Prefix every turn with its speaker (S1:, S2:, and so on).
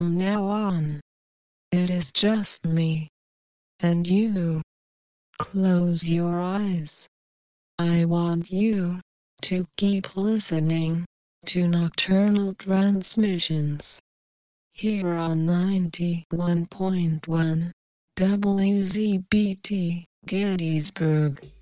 S1: From now on, it is just me and you. Close your eyes. I want you to keep listening to Nocturnal Transmissions here on 91.1 WZBT Gettysburg.